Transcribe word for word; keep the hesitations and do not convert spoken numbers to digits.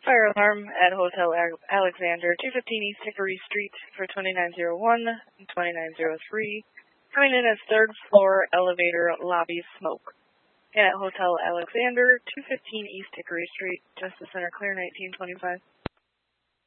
Fire alarm at Hotel Alexander, two fifteen East Hickory Street for twenty-nine oh one and twenty-nine oh three. Coming in as third floor elevator lobby smoke. And at Hotel Alexander, two fifteen East Hickory Street, Justice Center Clear, nineteen twenty-five.